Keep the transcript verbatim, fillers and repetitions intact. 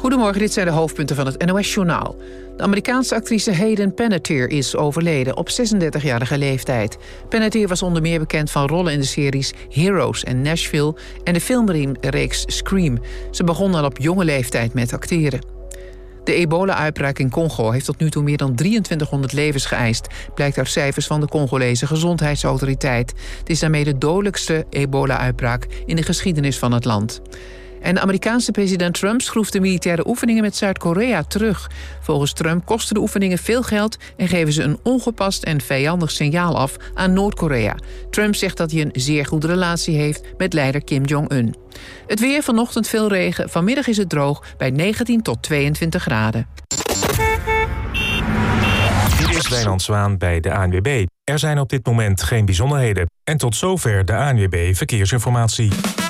Goedemorgen, dit zijn de hoofdpunten van het N O S-journaal. De Amerikaanse actrice Hayden Panettiere is overleden op zesendertigjarige leeftijd. Panettiere was onder meer bekend van rollen in de series Heroes en Nashville en de filmreeks Scream. Ze begon al op jonge leeftijd met acteren. De ebola-uitbraak in Congo heeft tot nu toe meer dan drieëntwintighonderd levens geëist, blijkt uit cijfers van de Congolese Gezondheidsautoriteit. Het is daarmee de dodelijkste ebola-uitbraak in de geschiedenis van het land. En de Amerikaanse president Trump schroeft de militaire oefeningen met Zuid-Korea terug. Volgens Trump kosten de oefeningen veel geld en geven ze een ongepast en vijandig signaal af aan Noord-Korea. Trump zegt dat hij een zeer goede relatie heeft met leider Kim Jong-un. Het weer, vanochtend veel regen, vanmiddag is het droog bij negentien tot tweeëntwintig graden. Dit is Wijnand Zwaan bij de A N W B. Er zijn op dit moment geen bijzonderheden. En tot zover de A N W B Verkeersinformatie.